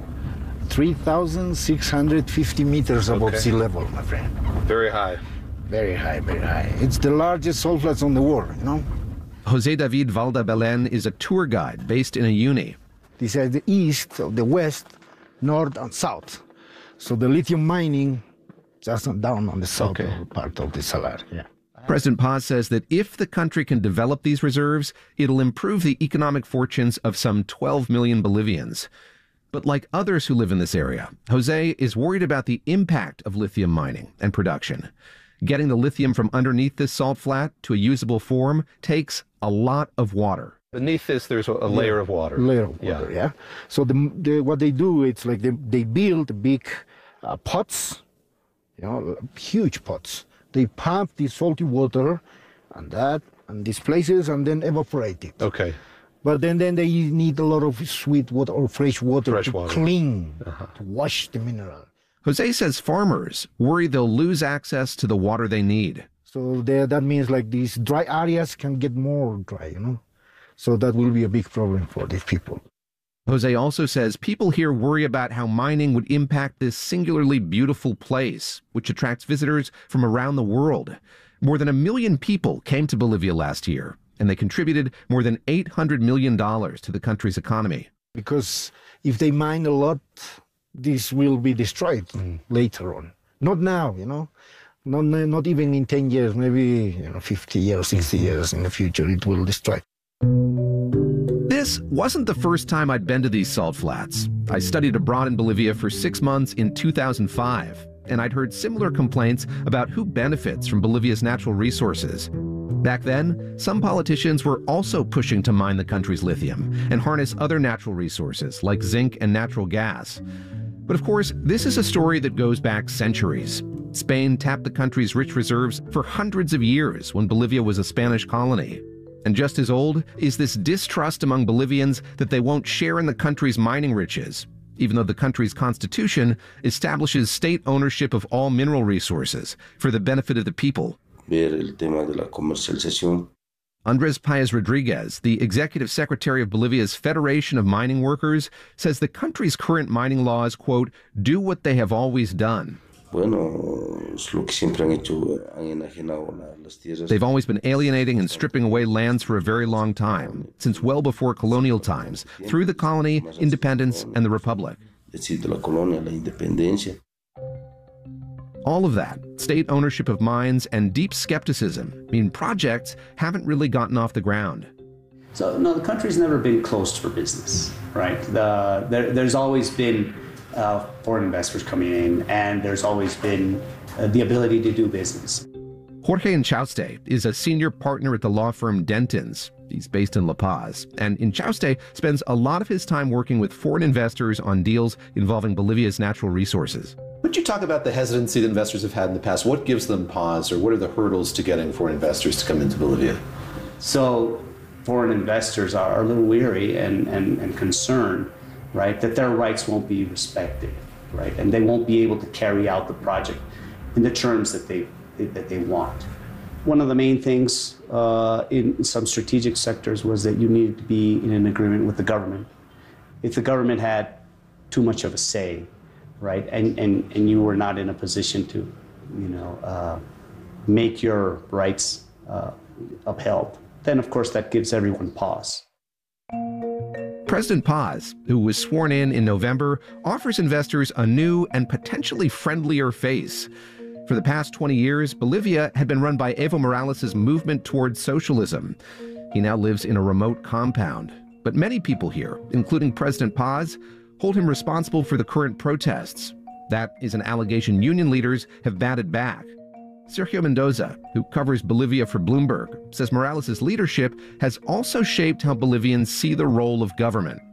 Speaker 1: three thousand six hundred fifty meters above
Speaker 6: Okay.
Speaker 1: sea level, my friend.
Speaker 6: Very high.
Speaker 1: Very high, very high. It's the largest salt flats on the world, you know?
Speaker 6: Jose David Valda Belen is a tour guide based in Uyuni.
Speaker 1: These are the east, the west, north, and south. So the lithium mining just down on the south
Speaker 6: Okay.
Speaker 1: part of the Salar. Yeah.
Speaker 6: President Paz says that if the country can develop these reserves, it'll improve the economic fortunes of some twelve million Bolivians. But like others who live in this area, Jose is worried about the impact of lithium mining and production. Getting the lithium from underneath this salt flat to a usable form takes a lot of water.
Speaker 8: Beneath this, there's a layer of water.
Speaker 1: Layer of water, yeah. yeah. So the, the, what they do, it's like they, they build big uh, pots, you know, huge pots. They pump the salty water and that and these places and then evaporate it.
Speaker 8: Okay.
Speaker 1: But then, then they need a lot of sweet water or fresh water
Speaker 8: Fresh
Speaker 1: to
Speaker 8: water.
Speaker 1: clean,
Speaker 8: Uh-huh.
Speaker 1: to wash the mineral.
Speaker 6: Jose says farmers worry they'll lose access to the water they need.
Speaker 1: So there, that means like these dry areas can get more dry, you know. So that will be a big problem for these people.
Speaker 6: Jose also says people here worry about how mining would impact this singularly beautiful place, which attracts visitors from around the world. More than a million people came to Bolivia last year, and they contributed more than eight hundred million dollars to the country's economy.
Speaker 1: Because if they mine a lot, this will be destroyed
Speaker 8: Mm.
Speaker 1: later on. Not now, you know. Not, not even in ten years, maybe you know, fifty years, sixty years in the future, it will destroy.
Speaker 6: This wasn't the first time I'd been to these salt flats. I studied abroad in Bolivia for six months in two thousand five, and I'd heard similar complaints about who benefits from Bolivia's natural resources. Back then, some politicians were also pushing to mine the country's lithium and harness other natural resources like zinc and natural gas. But of course, this is a story that goes back centuries. Spain tapped the country's rich reserves for hundreds of years when Bolivia was a Spanish colony. And just as old is this distrust among Bolivians that they won't share in the country's mining riches, even though the country's constitution establishes state ownership of all mineral resources for the benefit of the people.
Speaker 9: Ver el tema de la comercialización.
Speaker 6: Andres Paez Rodriguez, the executive secretary of Bolivia's Federation of Mining Workers, says the country's current mining laws, quote, do what they have always done.
Speaker 9: Bueno, es lo que siempre han hecho, han enajenado la- las tierras.
Speaker 6: They've always been alienating and stripping away lands for a very long time, since well before colonial times, through the colony, independence, and the republic.
Speaker 9: Es decir, de la colonia, la independencia.
Speaker 6: All of that, state ownership of mines and deep skepticism, mean projects haven't really gotten off the ground.
Speaker 10: So, no, the country's never been closed for business, right? The, there, there's always been uh, foreign investors coming in, and there's always been uh, the ability to do business.
Speaker 6: Jorge Inchauste is a senior partner at the law firm Dentons. He's based in La Paz. And Inchauste spends a lot of his time working with foreign investors on deals involving Bolivia's natural resources.
Speaker 8: Would you talk about the hesitancy that investors have had in the past? What gives them pause, or what are the hurdles to getting foreign investors to come into Bolivia?
Speaker 10: So foreign investors are a little weary and, and, and concerned, right, that their rights won't be respected, right, and they won't be able to carry out the project in the terms that they, that they want. One of the main things uh, in some strategic sectors was that you needed to be in an agreement with the government. If the government had too much of a say, right, and, and, and you were not in a position to, you know, uh, make your rights uh, upheld, then of course that gives everyone pause.
Speaker 6: President Paz, who was sworn in in November, offers investors a new and potentially friendlier face. For the past twenty years, Bolivia had been run by Evo Morales' movement towards socialism. He now lives in a remote compound. But many people here, including President Paz, hold him responsible for the current protests. That is an allegation union leaders have batted back. Sergio Mendoza, who covers Bolivia for Bloomberg, says Morales' leadership has also shaped how Bolivians see the role of government.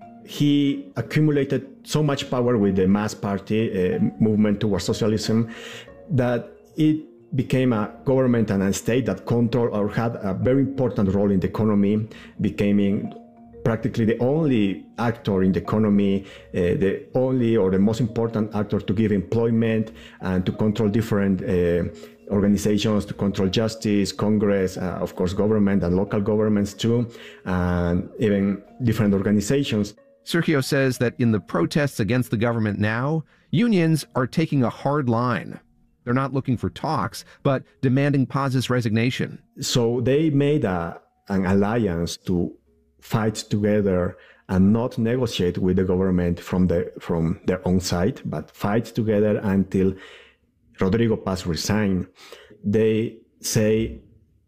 Speaker 11: He accumulated so much power with the mass party uh, movement towards socialism that it became a government and a state that controlled or had a very important role in the economy, becoming practically the only actor in the economy, uh, the only or the most important actor to give employment and to control different uh, organizations, to control justice, Congress, uh, of course, government and local governments too, and even different organizations.
Speaker 6: Sergio says that in the protests against the government now, unions are taking a hard line. They're not looking for talks, but demanding Paz's resignation.
Speaker 11: So they made a, an alliance to fight together and not negotiate with the government from, the, from their own side, but fight together until Rodrigo Paz resign. They say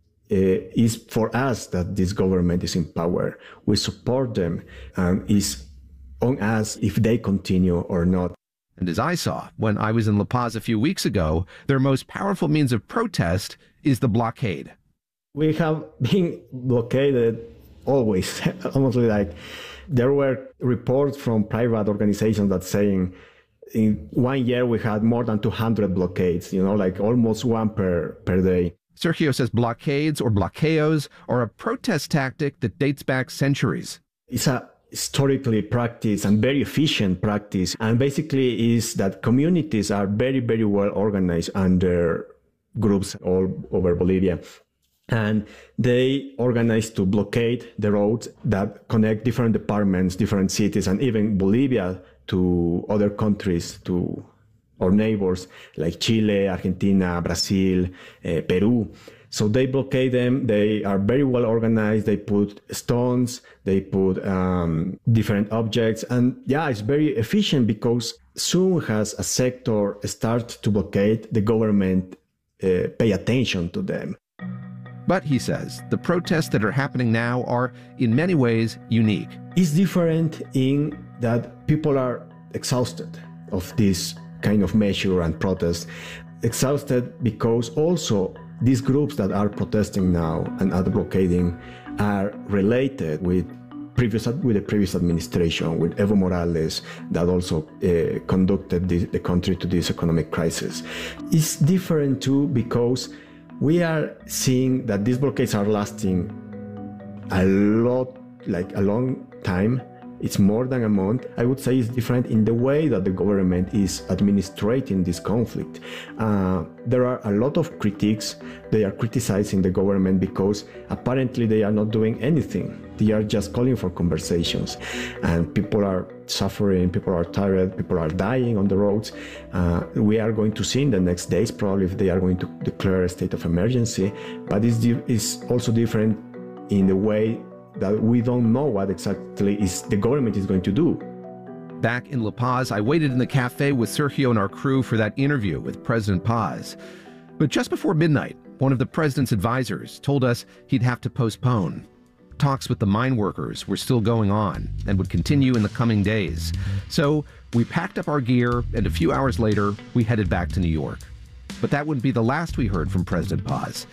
Speaker 11: uh, it's for us that this government is in power. We support them, and it's on us if they continue or not.
Speaker 6: And as I saw when I was in La Paz a few weeks ago, their most powerful means of protest is the blockade.
Speaker 11: We have been blockaded always, almost like there were reports from private organizations that saying in one year we had more than two hundred blockades, you know, like almost one per, per day.
Speaker 6: Sergio says blockades or bloqueos are a protest tactic that dates back centuries.
Speaker 11: It's a historically practiced and very efficient practice, and basically is that communities are very, very well organized under groups all over Bolivia. And they organized to blockade the roads that connect different departments, different cities, and even Bolivia to other countries, to our neighbors like Chile, Argentina, Brazil, uh, Peru. So they blockade them. They are very well organized. They put stones, they put um, different objects. And yeah, it's very efficient because soon as a sector starts to blockade, the government uh, pay attention to them.
Speaker 6: But, he says, the protests that are happening now are, in many ways, unique.
Speaker 11: It's different in that people are exhausted of this kind of measure and protest. Exhausted because also these groups that are protesting now and are blockading are related with previous with the previous administration, with Evo Morales, that also uh, conducted the, the country to this economic crisis. It's different too because we are seeing that these blockades are lasting a lot, like a long time. It's more than a month. I would say it's different in the way that the government is administrating this conflict. Uh, there are a lot of critiques. They are criticizing the government because apparently they are not doing anything. They are just calling for conversations. And people are suffering, people are tired, people are dying on the roads. Uh, we are going to see in the next days probably if they are going to declare a state of emergency. But it's, it's also different in the way that we don't know what exactly is the government is going to do.
Speaker 6: Back in La Paz, I waited in the cafe with Sergio and our crew for that interview with President Paz. But just before midnight, one of the president's advisors told us he'd have to postpone. Talks with the mine workers were still going on and would continue in the coming days. So we packed up our gear, and a few hours later, we headed back to New York. But that wouldn't be the last we heard from President Paz.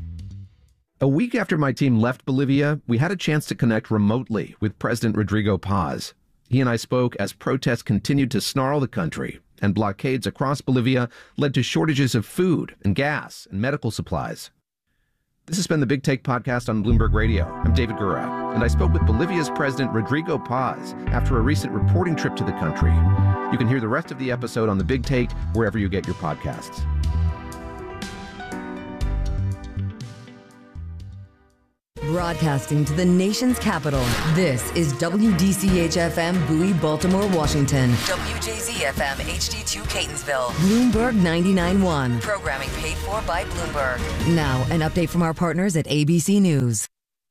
Speaker 6: A week after my team left Bolivia, we had a chance to connect remotely with President Rodrigo Paz. He and I spoke as protests continued to snarl the country, and blockades across Bolivia led to shortages of food and gas and medical supplies. This has been the Big Take podcast on Bloomberg Radio. I'm David Gura, and I spoke with Bolivia's President Rodrigo Paz after a recent reporting trip to the country. You can hear the rest of the episode on the Big Take wherever you get your podcasts.
Speaker 13: Broadcasting to the nation's capital, this is W D C H F M Bowie, Baltimore, Washington. W J Z F M H D two Catonsville. Bloomberg ninety-nine point one. Programming paid for by Bloomberg. Now, an update from our partners at A B C News.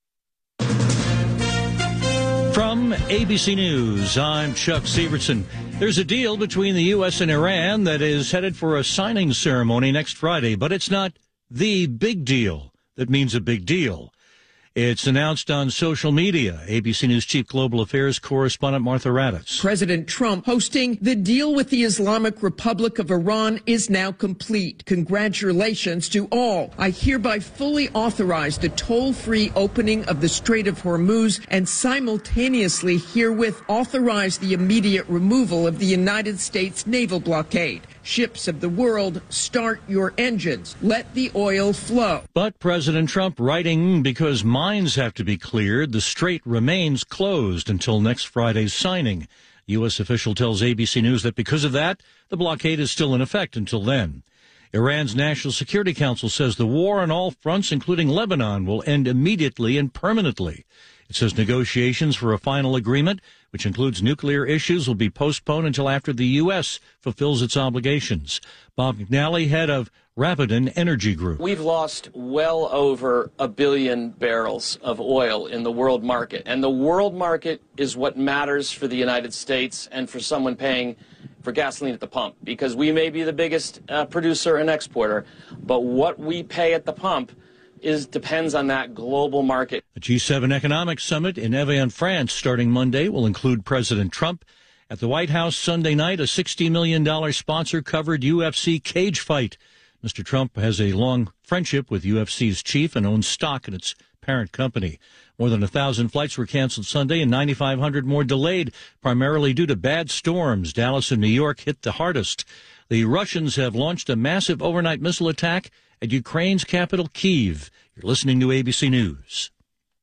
Speaker 12: From A B C News, I'm Chuck Severson. There's a deal between the U S and Iran that is headed for a signing ceremony next Friday, but it's not the big deal that means a big deal. It's announced on social media. A B C News Chief Global Affairs Correspondent Martha Raddatz.
Speaker 14: President Trump hosting the deal with the Islamic Republic of Iran is now complete. Congratulations to all. I hereby fully authorize the toll-free opening of the Strait of Hormuz and simultaneously herewith authorize the immediate removal of the United States naval blockade. Ships of the world, start your engines. Let the oil flow.
Speaker 12: But President Trump writing, because mines have to be cleared, the strait remains closed until next Friday's signing. U S official tells A B C News that because of that, the blockade is still in effect until then. Iran's National Security Council says the war on all fronts, including Lebanon, will end immediately and permanently. It says negotiations for a final agreement, which includes nuclear issues, will be postponed until after the U S fulfills its obligations. Bob McNally, head of Rapidan Energy Group.
Speaker 15: We've lost well over a billion barrels of oil in the world market. And the world market is what matters for the United States and for someone paying for gasoline at the pump, because we may be the biggest uh, producer and exporter, but what we pay at the pump is depends on that global market.
Speaker 12: The G seven Economic Summit in Evian, France, starting Monday, will include President Trump. At the White House Sunday night, a sixty million dollars sponsor-covered U F C cage fight. Mister Trump has a long friendship with U F C's chief and owns stock in its parent company. More than one thousand flights were canceled Sunday and nine thousand five hundred more delayed, primarily due to bad storms. Dallas and New York hit the hardest. The Russians have launched a massive overnight missile attack at Ukraine's capital, Kyiv. You're listening to A B C News.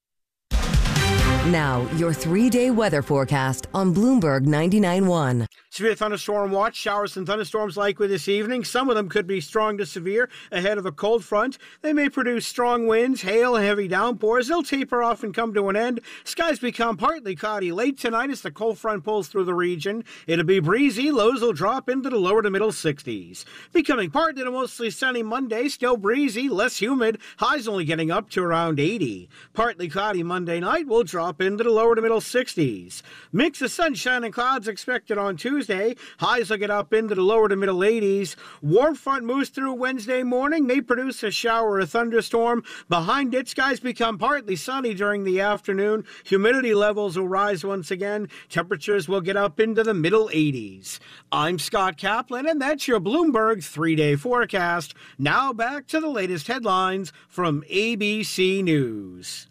Speaker 13: Now, your three-day weather forecast on Bloomberg ninety-nine point one.
Speaker 16: Severe thunderstorm watch. Showers and thunderstorms likely this evening. Some of them could be strong to severe ahead of a cold front. They may produce strong winds, hail, and heavy downpours. They'll taper off and come to an end. Skies become partly cloudy late tonight as the cold front pulls through the region. It'll be breezy. Lows will drop into the lower to middle sixties. Becoming partly to mostly sunny Monday. Still breezy, less humid. Highs only getting up to around eighty. Partly cloudy Monday night will drop into the lower to middle sixties. Mix of sunshine and clouds expected on Tuesday. Highs will get up into the lower to middle eighties. Warm front moves through Wednesday morning, may produce a shower or a thunderstorm. Behind it, skies become partly sunny during the afternoon. Humidity levels will rise once again. Temperatures will get up into the middle eighties. I'm Scott Kaplan, and that's your Bloomberg three-day forecast. Now back to the latest headlines from A B C News.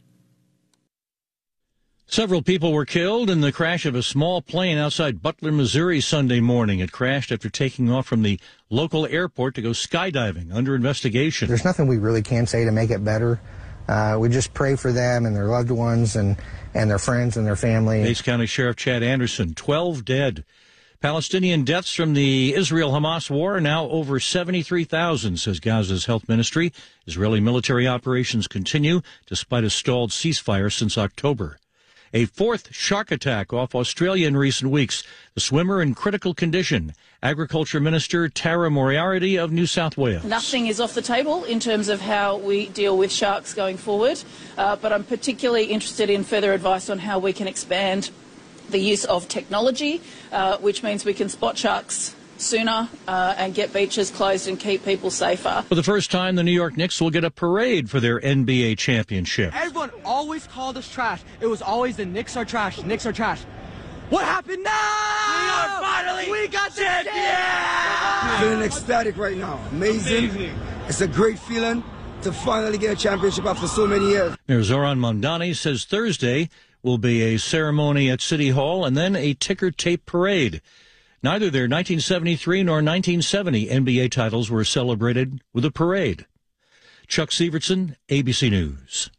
Speaker 12: Several people were killed in the crash of a small plane outside Butler, Missouri Sunday morning. It crashed after taking off from the local airport to go skydiving, under investigation.
Speaker 18: There's nothing we really can say to make it better. Uh, we just pray for them and their loved ones and, and their friends and their family.
Speaker 12: Bates County Sheriff Chad Anderson, twelve dead. Palestinian deaths from the Israel-Hamas war are now over seventy-three thousand, says Gaza's health ministry. Israeli military operations continue despite a stalled ceasefire since October. A fourth shark attack off Australia in recent weeks. The swimmer in critical condition. Agriculture Minister Tara Moriarty of New South Wales.
Speaker 19: Nothing is off the table in terms of how we deal with sharks going forward, uh, but I'm particularly interested in further advice on how we can expand the use of technology, uh, which means we can spot sharks sooner uh, and get beaches closed and keep people safer.
Speaker 12: For the first time, the New York Knicks will get a parade for their N B A championship.
Speaker 20: Everyone always called us trash. It was always the Knicks are trash, Knicks are trash. What happened now?
Speaker 21: We are finally
Speaker 20: we got
Speaker 21: champions!
Speaker 20: Yeah!
Speaker 21: Feeling ecstatic right now. Amazing. Amazing. It's a great feeling to finally get a championship after so many years.
Speaker 12: Mayor Zoran Mondani says Thursday will be a ceremony at City Hall and then a ticker tape parade. Neither their nineteen seventy-three nor nineteen seventy N B A titles were celebrated with a parade. Chuck Sievertson, A B C News.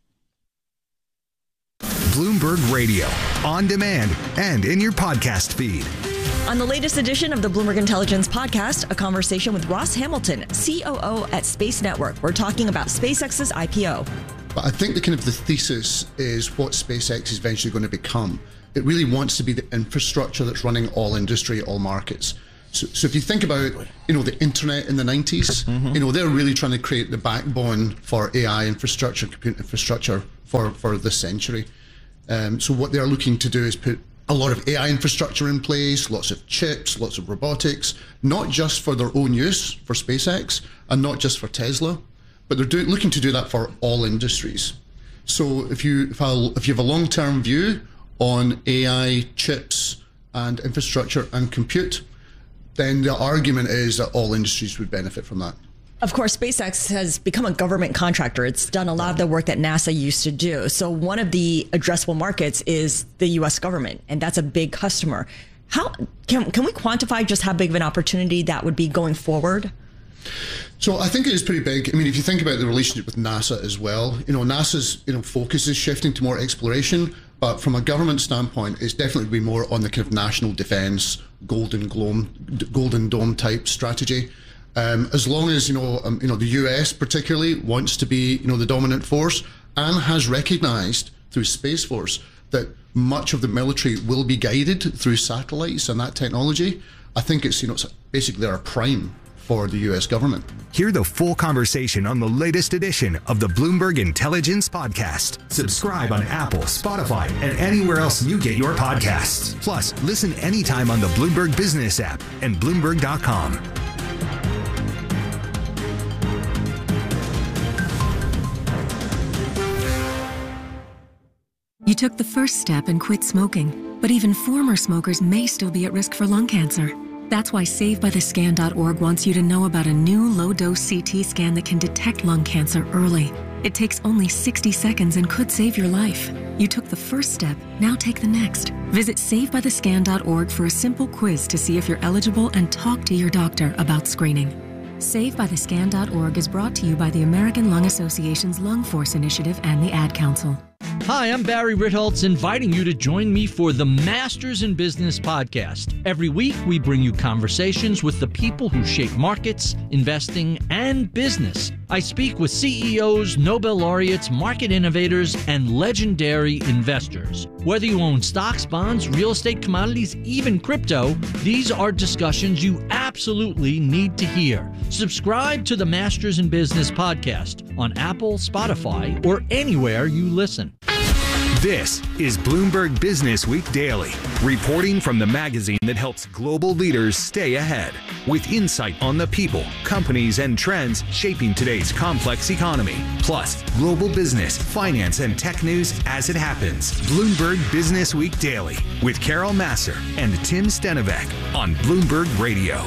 Speaker 7: Bloomberg Radio, on demand and in your podcast feed.
Speaker 2: On the latest edition of the Bloomberg Intelligence Podcast, a conversation with Ross Hamilton, C O O at Space Network. We're talking about SpaceX's I P O.
Speaker 22: But I think the kind of the thesis is what SpaceX is eventually going to become. It really wants to be the infrastructure that's running all industry, all markets. So, so if you think about, you know, the internet in the nineties, mm-hmm. you know, they're really trying to create the backbone for A I infrastructure, compute infrastructure for, for this century. Um, so what they're looking to do is put a lot of A I infrastructure in place, lots of chips, lots of robotics, not just for their own use for SpaceX and not just for Tesla, but they're do, looking to do that for all industries. So if you if, I, if you have a long-term view on A I chips and infrastructure and compute, then the argument is that all industries would benefit from that.
Speaker 2: Of course, SpaceX has become a government contractor. It's done a lot of the work that NASA used to do. So one of the addressable markets is the U S government, and that's a big customer. How can can we quantify just how big of an opportunity that would be going forward?
Speaker 22: So I think it is pretty big. I mean, if you think about the relationship with NASA as well, you know, NASA's you know focus is shifting to more exploration, but from a government standpoint, it's definitely be more on the kind of national defense, golden dome, golden dome type strategy. Um, as long as you know, um, you know, the U S particularly wants to be, you know, the dominant force and has recognised through Space Force that much of the military will be guided through satellites and that technology. I think it's, you know, it's basically our prime for the U S government.
Speaker 7: Hear the full conversation on the latest edition of the Bloomberg Intelligence Podcast. Subscribe on Apple, Spotify, and anywhere else you get your podcasts. Plus, listen anytime on the Bloomberg Business app and Bloomberg dot com.
Speaker 23: You took the first step and quit smoking, but even former smokers may still be at risk for lung cancer. That's why Save By The Scan dot org wants you to know about a new low-dose C T scan that can detect lung cancer early. It takes only sixty seconds and could save your life. You took the first step, now take the next. Visit Save By The Scan dot org for a simple quiz to see if you're eligible and talk to your doctor about screening. Save By The Scan dot org is brought to you by the American Lung Association's Lung Force Initiative and the Ad Council.
Speaker 24: Hi, I'm Barry Ritholtz, inviting you to join me for the Masters in Business podcast. Every week, we bring you conversations with the people who shape markets, investing, and business. I speak with C E Os, Nobel laureates, market innovators, and legendary investors. Whether you own stocks, bonds, real estate, commodities, even crypto, these are discussions you absolutely need to hear. Subscribe to the Masters in Business podcast on Apple, Spotify, or anywhere you listen.
Speaker 7: This is Bloomberg Business Week Daily, reporting from the magazine that helps global leaders stay ahead, with insight on the people, companies, and trends shaping today's complex economy, plus global business, finance, and tech news as it happens. Bloomberg Business Week Daily with Carol Massar and Tim Stenovec on Bloomberg Radio.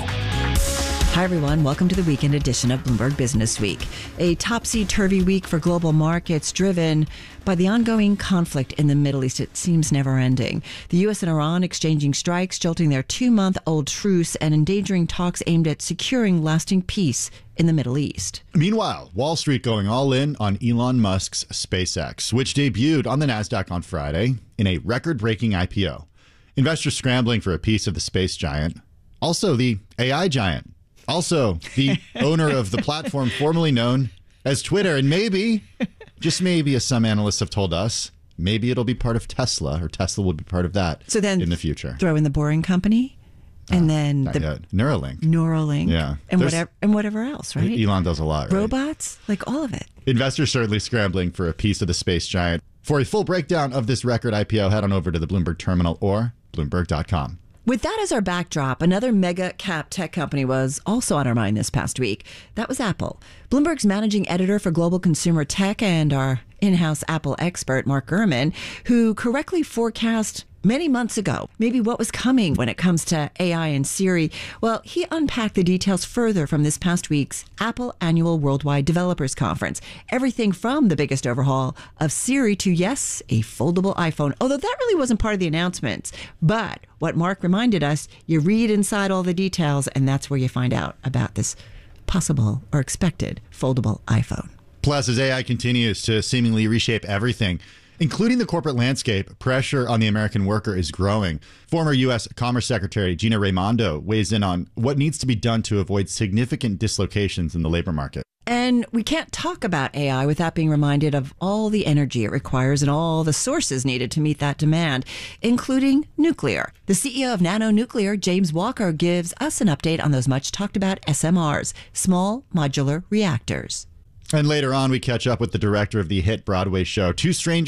Speaker 2: Hi, everyone. Welcome to the weekend edition of Bloomberg Business Week. A topsy-turvy week for global markets driven by the ongoing conflict in the Middle East. It seems never ending. The U S and Iran exchanging strikes, jolting their two-month-old truce and endangering talks aimed at securing lasting peace in the Middle East.
Speaker 25: Meanwhile, Wall Street going all in on Elon Musk's SpaceX, which debuted on the NASDAQ on Friday in a record-breaking I P O. Investors scrambling for a piece of the space giant. Also, the A I giant. Also, the owner of the platform formerly known as Twitter. And maybe, just maybe, as some analysts have told us, maybe it'll be part of Tesla, or Tesla will be part of that
Speaker 2: so then
Speaker 25: in the future.
Speaker 2: Throw in the Boring Company, and
Speaker 25: uh,
Speaker 2: then the
Speaker 25: yet. Neuralink.
Speaker 2: Neuralink.
Speaker 25: Yeah.
Speaker 2: And
Speaker 25: There's,
Speaker 2: whatever, and whatever else, right?
Speaker 25: Elon does a lot, right?
Speaker 2: Robots, like all of it.
Speaker 25: Investors certainly scrambling for a piece of the space giant. For a full breakdown of this record I P O, head on over to the Bloomberg Terminal or Bloomberg dot com.
Speaker 2: With that as our backdrop, another mega cap tech company was also on our mind this past week. That was Apple. Bloomberg's managing editor for global consumer tech and our in-house Apple expert, Mark Gurman, who correctly forecast many months ago, maybe what was coming when it comes to A I and Siri. Well, he unpacked the details further from this past week's Apple Annual Worldwide Developers Conference. Everything from the biggest overhaul of Siri to, yes, a foldable iPhone, although that really wasn't part of the announcements. But what Mark reminded us, you read inside all the details, and that's where you find out about this possible or expected foldable iPhone.
Speaker 25: Plus, as A I continues to seemingly reshape everything, including the corporate landscape, pressure on the American worker is growing. Former U S Commerce Secretary Gina Raimondo weighs in on what needs to be done to avoid significant dislocations in the labor market.
Speaker 2: And we can't talk about A I without being reminded of all the energy it requires and all the sources needed to meet that demand, including nuclear. The C E O of Nano Nuclear, James Walker, gives us an update on those much talked about S M Rs, small modular reactors.
Speaker 25: And later on, we catch up with the director of the hit Broadway show, Two Strangers